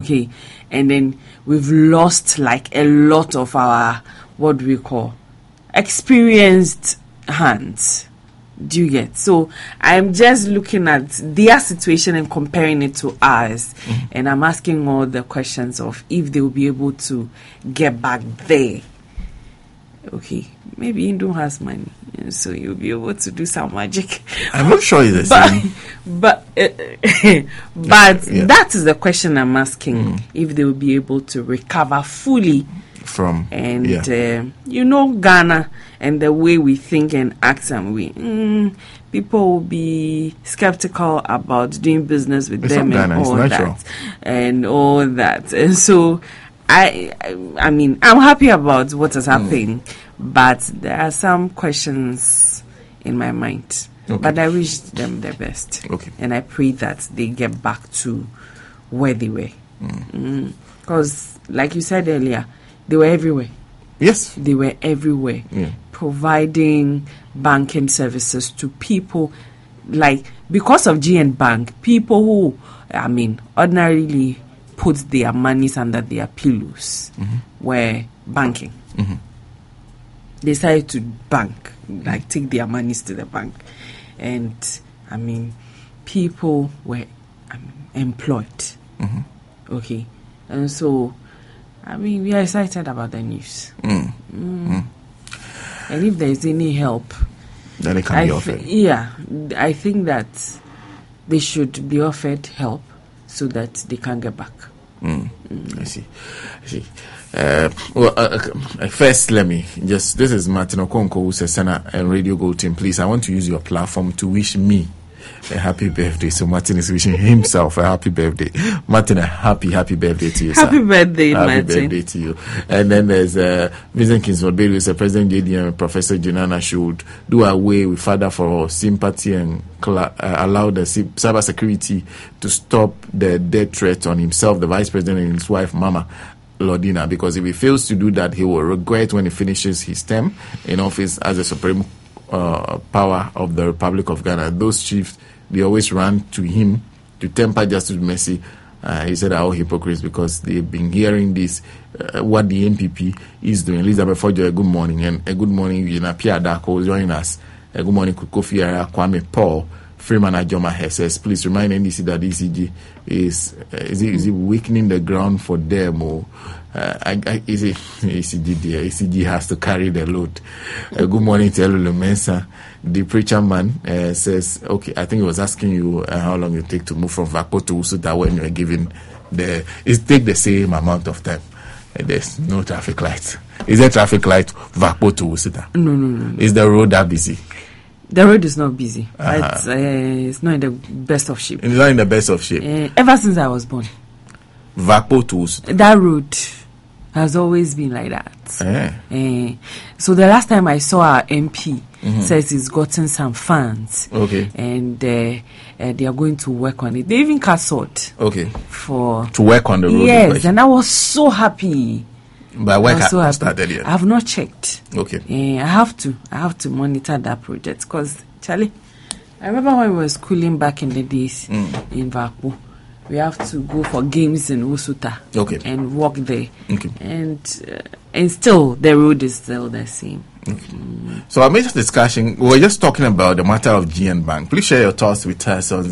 Okay, and then we've lost like a lot of our, what do we call, experienced hands. Do you get? So I'm just looking at their situation and comparing it to ours, and I'm asking all the questions of if they will be able to get back there. Okay, maybe Indu has money, so you'll be able to do some magic. I'm not sure it's the same. But that is the question I'm asking, if they will be able to recover fully from, and Ghana and the way we think and act, and people will be skeptical about doing business with them and all that and all that. And so I mean, I'm happy about what has happened, but there are some questions in my mind. Okay. But I wish them the best. Okay. And I pray that they get back to where they were. Because, like you said earlier, they were everywhere. Yes. They were everywhere. Yeah. Providing banking services to people. Like, because of GN Bank, people who, ordinarily put their monies under their pillows were banking. They decided to bank, like take their monies to the bank. And, people were employed. Okay. And so, we are excited about the news. And if there is any help, then it can be offered. I think that they should be offered help so that they can get back. I see. First, let me just, this is Martin Okonko, who's a Senate and Radio Gold team. Please, I want to use your platform to wish me a happy birthday. So Martin is wishing himself a happy birthday. Martin, a happy birthday to you, happy sir. Birthday, happy Martin. Birthday to you. And then there's Vincent Kingsford Bailey, who's the President JDM, Professor Junana should do away with father for sympathy and allow the cybersecurity to stop the death threat on himself, the Vice President, and his wife, Mama Lordina, because if he fails to do that, he will regret when he finishes his term in office as the supreme power of the Republic of Ghana. Those chiefs, they always run to him to temper justice with mercy. He said, all hypocrites, because they've been hearing this, what the NPP is doing. Elizabeth Fojo, a good morning, and a good morning, Eugenia Pia Dako, join us. A good morning, Kofi Ara, Kwame Paul, Freeman Ajoma says, please remind NDC that ECG is it weakening the ground for them, or is it ECG there? ECG has to carry the load. Good morning to Elulu Mensa. The preacher man says, okay, I think he was asking you how long it take to move from Vakpo to Usuta when you're given it take the same amount of time. There's no traffic lights. Is there traffic light Vakpo to Usuta? No. Is the road that busy? The road is not busy. It's not in the best of shape. It's not in the best of shape. Ever since I was born. Vakpo to Usuta. That road has always been like that. So the last time I saw our MP says he's gotten some funds. Okay. And they are going to work on it. They even cut salt. Okay. To work on the road. Yes, and I was so happy. But when started yet? I have not checked. Okay. I have to monitor that project because, Charlie, I remember when we were schooling back in the days in Vakpo. We have to go for games in Usuta and walk there. Okay. And still, the road is still the same. Okay. So our major discussion, we were just talking about the matter of GN Bank. Please share your thoughts with us on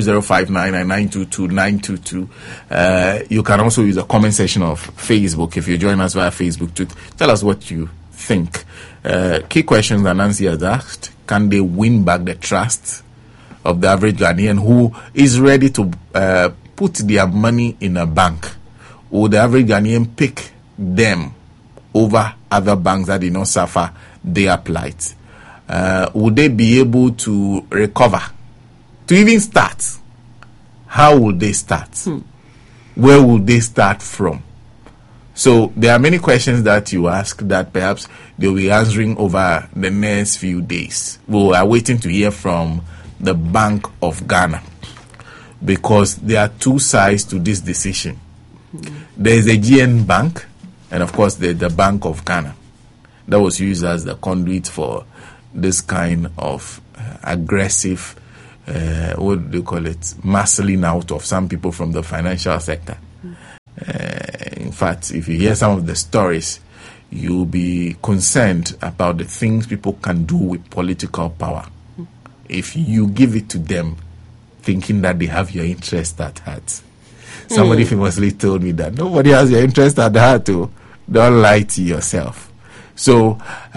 2059922922. You can also use the comment section of Facebook if you join us via Facebook to tell us what you think. Key questions that Nancy has asked: can they win back the trust of the average Ghanaian who is ready to put their money in a bank? Will the average Ghanaian pick them over other banks that did not suffer their plight? Would they be able to recover? To even start, how would they start? Where would they start from? So there are many questions that you ask that perhaps they'll be answering over the next few days. We are waiting to hear from the Bank of Ghana, because there are two sides to this decision. There is a GN Bank, and of course there's the Bank of Ghana that was used as the conduit for this kind of aggressive, what do you call it, marshalling out of some people from the financial sector. In fact, if you hear some of the stories, you'll be concerned about the things people can do with political power if you give it to them thinking that they have your interest at heart. Somebody famously told me that nobody has your interest at heart. Don't lie to yourself. So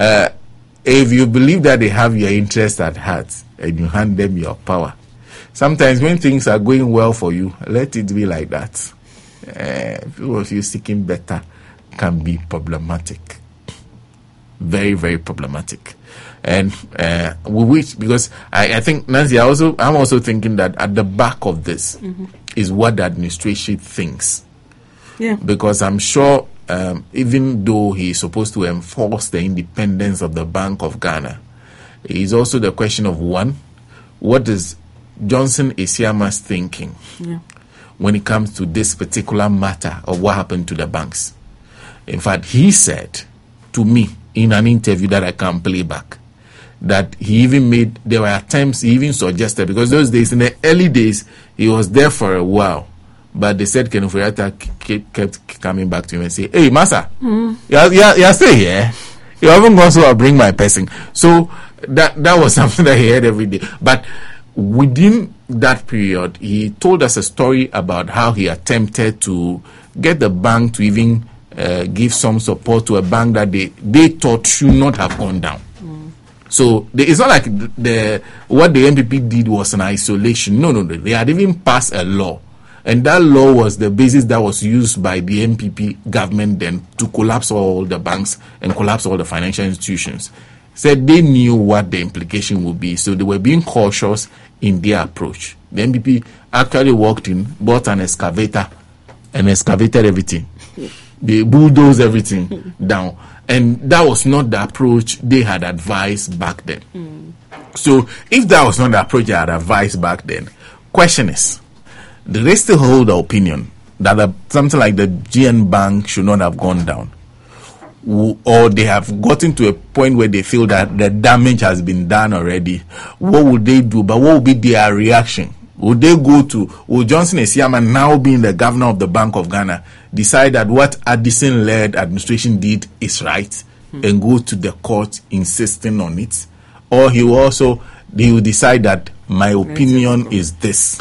if you believe that they have your interest at heart and you hand them your power, sometimes when things are going well for you, let it be like that. People of you seeking better can be problematic. Very, very problematic. And we wish, because I think, Nancy, I'm also thinking that at the back of this is what the administration thinks. Yeah. Because I'm sure even though he's supposed to enforce the independence of the Bank of Ghana, it is also the question of, one, what is Johnson Esiama's thinking when it comes to this particular matter of what happened to the banks? In fact, he said to me in an interview that I can play back, that there were attempts, he even suggested, because those days, in the early days, he was there for a while, but they said Ken Ofori-Atta kept coming back to him and say, hey, Massa, you're still here. You haven't gone, so I'll bring my person. So that was something that he heard every day. But within that period, he told us a story about how he attempted to get the bank to even give some support to a bank that they thought should not have gone down. So it's not like what the NPP did was an isolation. No. They had even passed a law. And that law was the basis that was used by the NPP government then to collapse all the banks and collapse all the financial institutions. Said they knew what the implication would be. So they were being cautious in their approach. The NPP actually walked in, bought an excavator, and excavated everything. They bulldozed everything down. And that was not the approach they had advised back then. So if that was not the approach they had advised back then, question is, do they still hold the opinion that something like the GN Bank should not have gone down? Or they have gotten to a point where they feel that the damage has been done already? What would they do? But what would be their reaction? Would Johnson Esiama, now being the governor of the Bank of Ghana, decide that what Addison-led administration did is right and go to the court insisting on it? Or he will decide that my opinion is this,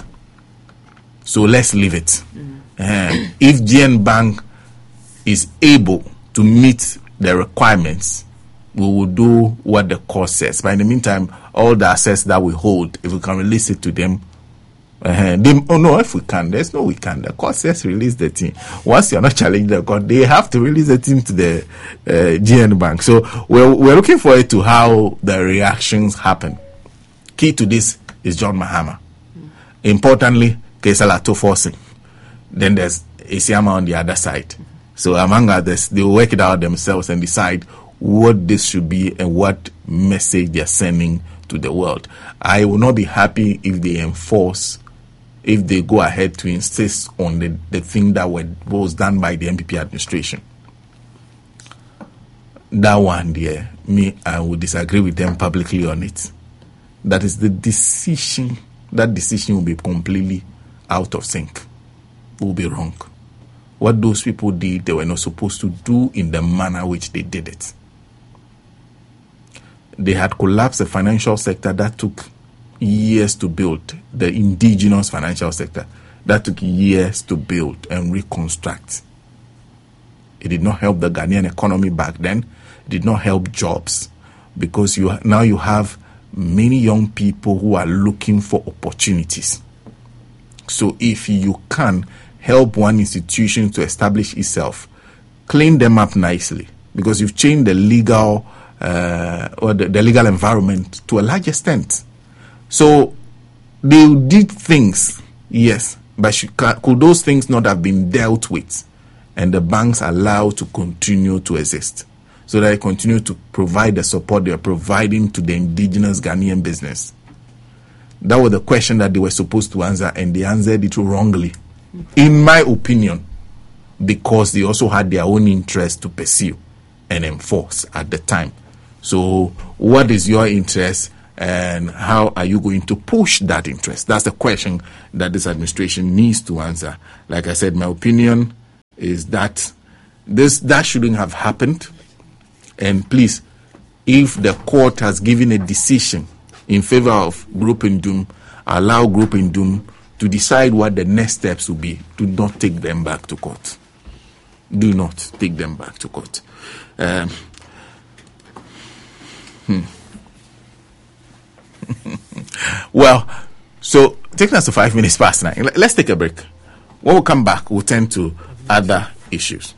so let's leave it. If GN Bank is able to meet the requirements, we will do what the court says. But in the meantime, all the assets that we hold, if we can release it to them, if we can, there's no we can. The court says release the team. Once you're not challenging the court, they have to release the team to the GN Bank. So we're looking forward to how the reactions happen. Key to this is John Mahama. Importantly, Kaisala Toforsin. Then there's Esiama on the other side. So among others, they will work it out themselves and decide what this should be and what message they're sending to the world. I will not be happy if they go ahead to insist on the thing that was done by the NPP administration. That one there, I will disagree with them publicly on it. That is the decision. That decision will be completely out of sync. Will be wrong. What those people did, they were not supposed to do in the manner which they did it. They had collapsed the financial sector that took years to build, the indigenous financial sector that took years to build and reconstruct. It did not help the Ghanaian economy back then. It did not help jobs, because now you have many young people who are looking for opportunities. So if you can help one institution to establish itself, clean them up nicely, because you've changed the legal or the legal environment to a large extent. So they did things, yes, but could those things not have been dealt with and the banks allowed to continue to exist so that they continue to provide the support they are providing to the indigenous Ghanaian business? That was the question that they were supposed to answer, and they answered it wrongly, in my opinion, because they also had their own interest to pursue and enforce at the time. So what is your interest, and how are you going to push that interest? That's the question that this administration needs to answer. Like I said, my opinion is that that shouldn't have happened. And please, if the court has given a decision in favor of Group Ndum, allow Group Ndum to decide what the next steps will be. Do not take them back to court. Do not take them back to court. Well, so taking us to 5 minutes past 9. Let's take a break. When we come back, we'll turn to other issues.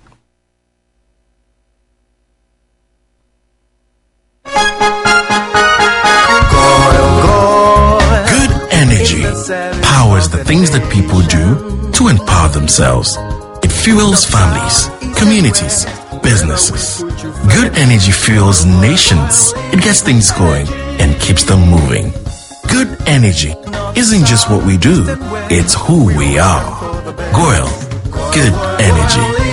Good energy powers the things that people do to empower themselves. It fuels families, communities, businesses. Good energy fuels nations. It gets things going and keeps them moving. Good energy isn't just what we do, it's who we are. Goil, good energy.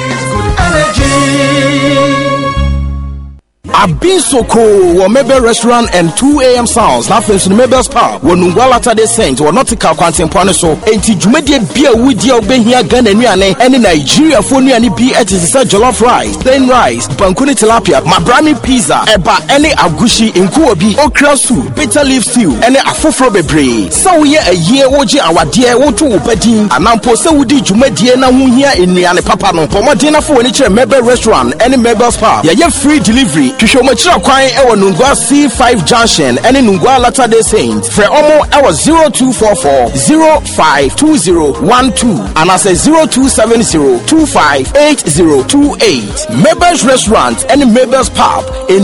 I've been so cool. Mebel Restaurant and 2 a.m. sounds. Nothing to the Mebel's Pub. When Nungwalata de Saint or Nautical Quantum Panaso. Enti Jumedi beer with your Behia Gun and Riane. And in Nigeria for any be at his jollof rice, plain rice, pancuni tilapia, mabrani pizza, eba any agushi in Kuobi, okra soup, bitter leaf stew, and a fufro bebre. So we a year oji our dear wotu upedin. And now post Woody Jumedi na here in Riane Papano. Pomadina for any Mebel Restaurant and Mebel's Pub. Yeah, free delivery. Shomachira Kwai Ewa Nungwa C5 Junction and Nungwa Latter-day Saint. For Omo Ewa 0244-052012 and I say 0270-258028. Mebel's Restaurant and Mebel's Pub in